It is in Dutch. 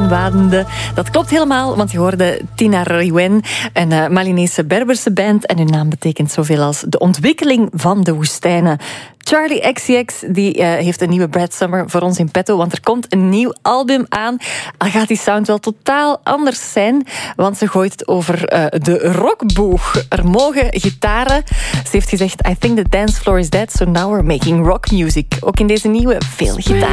aanwadende. Dat klopt helemaal, want je hoorde Tina Riwen, een Malinese Berberse band. En hun naam betekent zoveel als de ontwikkeling van de woestijnen. Charli XCX die heeft een nieuwe Brad Summer voor ons in petto, want er komt een nieuw album aan. Al gaat die sound wel totaal anders zijn, want ze gooit het over de rockboeg. Er mogen gitaren. Ze heeft gezegd, I think the dance floor is dead, so now we're making rock music. Ook in deze nieuwe veel gitaar.